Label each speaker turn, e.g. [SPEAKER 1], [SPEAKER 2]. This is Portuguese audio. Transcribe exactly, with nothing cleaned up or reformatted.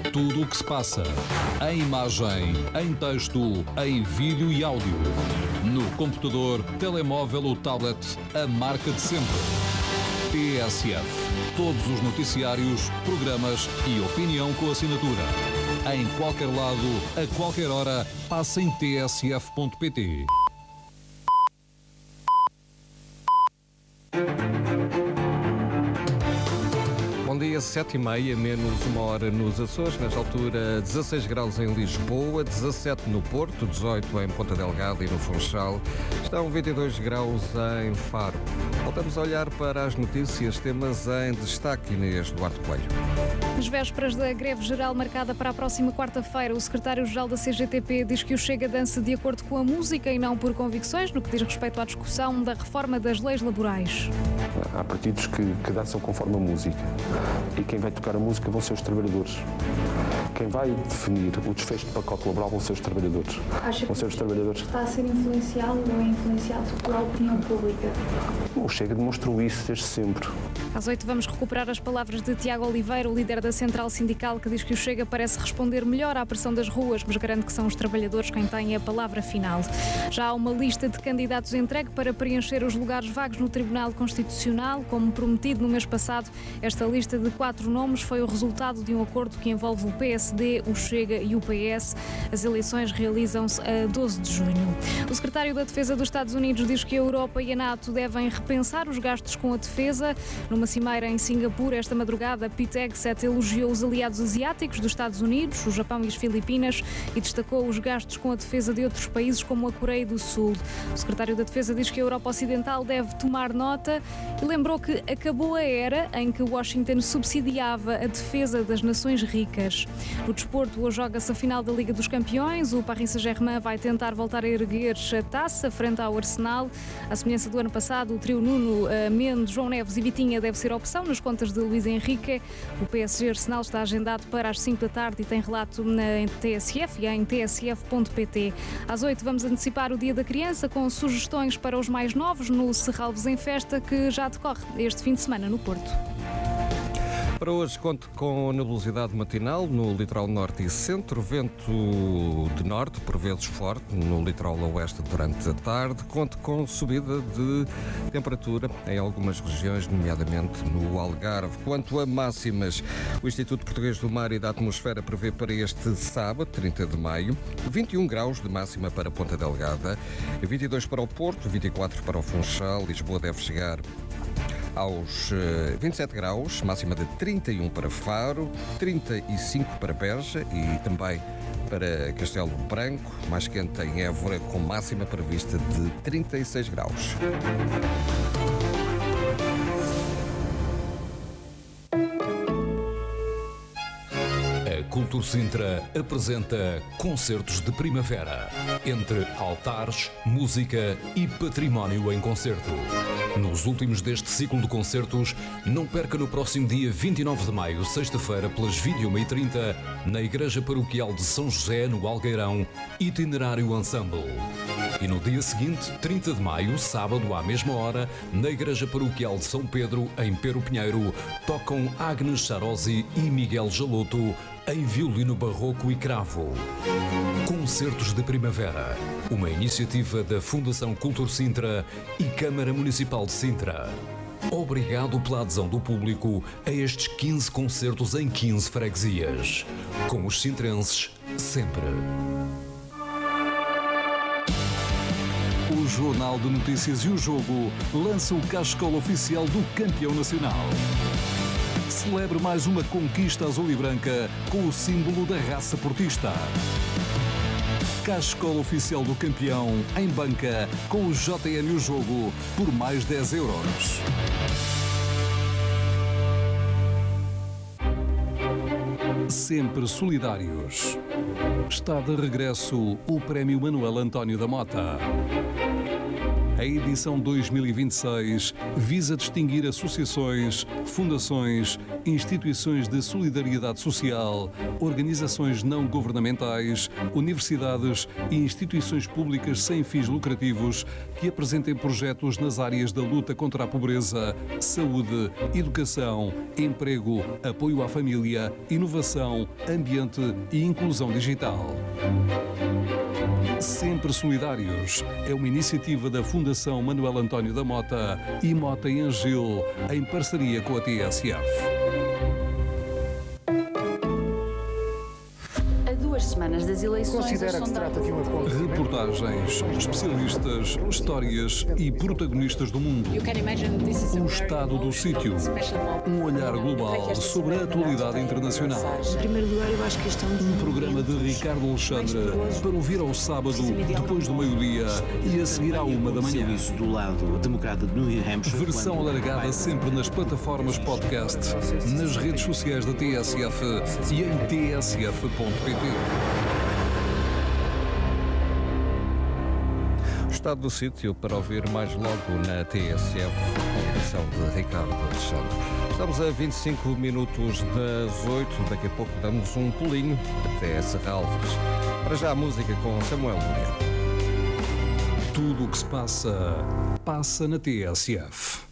[SPEAKER 1] Tudo o que se passa, em imagem, em texto, em vídeo e áudio. No computador, telemóvel ou tablet, a marca de sempre. T S F. Todos os noticiários, programas e opinião com assinatura. Em qualquer lado, a qualquer hora, passa em t s f ponto p t.
[SPEAKER 2] Bom dia, sete e meia, menos uma hora nos Açores, nesta altura dezasseis graus em Lisboa, dezassete no Porto, dezoito em Ponta Delgada e no Funchal, estão vinte e dois graus em Faro. Voltamos a olhar para as notícias, temas em destaque, Inês Duarte Coelho.
[SPEAKER 3] Nas vésperas da greve geral marcada para a próxima quarta-feira, o secretário-geral da C G T P diz que o Chega dança de acordo com a música e não por convicções, no que diz respeito à discussão da reforma das leis laborais.
[SPEAKER 4] Há partidos que, que dançam conforme a música e quem vai tocar a música vão ser os trabalhadores. Quem vai definir o desfecho do pacote laboral vão ser os trabalhadores.
[SPEAKER 5] Acha
[SPEAKER 4] vão ser os trabalhadores.
[SPEAKER 5] Está a ser influenciado ou é influenciado pela opinião pública?
[SPEAKER 4] O Chega demonstrou isso desde sempre.
[SPEAKER 3] Às oito vamos recuperar as palavras de Tiago Oliveira, o líder da Central Sindical, que diz que o Chega parece responder melhor à pressão das ruas, mas garante que são os trabalhadores quem têm a palavra final. Já há uma lista de candidatos entregue para preencher os lugares vagos no Tribunal Constitucional, como prometido no mês passado. Esta lista de quatro nomes foi o resultado de um acordo que envolve o P S D, o Chega e o P S. As eleições realizam-se a doze de junho. O secretário da Defesa dos Estados Unidos diz que a Europa e a NATO devem repensar os gastos com a defesa. Numa cimeira em Singapura, esta madrugada, Pete Hegseth elogiou os aliados asiáticos dos Estados Unidos, o Japão e as Filipinas, e destacou os gastos com a defesa de outros países como a Coreia do Sul. O secretário da Defesa diz que a Europa Ocidental deve tomar nota e lembrou que acabou a era em que Washington subsidiava a defesa das nações ricas. No desporto, hoje joga-se a final da Liga dos Campeões. O Paris Saint-Germain vai tentar voltar a erguer a taça frente ao Arsenal. À semelhança do ano passado, o trio Nuno, Mendes, João Neves e Vitinha deve ser a opção nas contas de Luís Henrique. O P S G Arsenal está agendado para as cinco da tarde e tem relato na T S F e em t s f ponto p t. Às oito vamos antecipar o Dia da Criança com sugestões para os mais novos no Serralves em Festa, que já decorre este fim de semana no Porto.
[SPEAKER 2] Para hoje conto com nebulosidade matinal no litoral norte e centro, vento de norte, por vezes forte, no litoral oeste durante a tarde. Conto com subida de temperatura em algumas regiões, nomeadamente no Algarve. Quanto a máximas, o Instituto Português do Mar e da Atmosfera prevê para este sábado, trinta de maio, vinte e um graus de máxima para Ponta Delgada, vinte e dois para o Porto, vinte e quatro para o Funchal. Lisboa deve chegar aos vinte e sete graus, máxima de trinta e um para Faro, trinta e cinco para Beja e também para Castelo Branco, mais quente em Évora, com máxima prevista de trinta e seis graus.
[SPEAKER 1] A Cultura Sintra apresenta Concertos de Primavera, entre altares, música e património em concerto. Nos últimos deste ciclo de concertos, não perca no próximo dia vinte e nove de maio, sexta-feira, pelas vinte e uma e trinta, na Igreja Paroquial de São José, no Algueirão, Itinerário Ensemble. E no dia seguinte, trinta de maio, sábado, à mesma hora, na Igreja Paroquial de São Pedro, em Pero Pinheiro, tocam Agnes Charosi e Miguel Jaloto em violino barroco e cravo. Concertos de Primavera, uma iniciativa da Fundação Cultura Sintra e Câmara Municipal de Sintra. Obrigado pela adesão do público a estes quinze concertos em quinze freguesias. Com os sintrenses, sempre. O Jornal de Notícias e o Jogo lança o cascola oficial do campeão nacional. Celebre mais uma conquista azul e branca com o símbolo da raça portista. Cascola oficial do campeão em banca com o J N e o Jogo por mais dez euros. Sempre solidários. Está de regresso o Prémio Manuel António da Mota.
[SPEAKER 6] A edição dois mil e vinte e seis visa distinguir associações, fundações, instituições de solidariedade social, organizações não governamentais, universidades e instituições públicas sem fins lucrativos que apresentem projetos nas áreas da luta contra a pobreza, saúde, educação, emprego, apoio à família, inovação, ambiente e inclusão digital. Sempre Solidários é uma iniciativa da Fundação Manuel António da Mota e Mota em Angil, em parceria com a T S F.
[SPEAKER 7] Semanas das eleições.
[SPEAKER 8] Considera que se trata de uma
[SPEAKER 6] reportagens, especialistas, histórias e protagonistas do mundo. O estado do sítio. Um olhar global sobre a atualidade internacional.
[SPEAKER 7] Em primeiro lugar, eu acho que este é
[SPEAKER 6] um programa de Ricardo Alexandre para ouvir ao sábado, depois do meio-dia e a seguir à uma da manhã.
[SPEAKER 9] Do lado democrata de New Hampshire.
[SPEAKER 6] Versão alargada sempre nas plataformas podcast, nas redes sociais da T S F e em t s f ponto p t.
[SPEAKER 2] Estado do sítio para ouvir mais logo na T S F, a edição de Ricardo Alexandre. Estamos a vinte e cinco minutos das oito, daqui a pouco damos um pulinho até Serralves. Para já a música com Samuel Luria.
[SPEAKER 6] Tudo o que se passa, passa na T S F.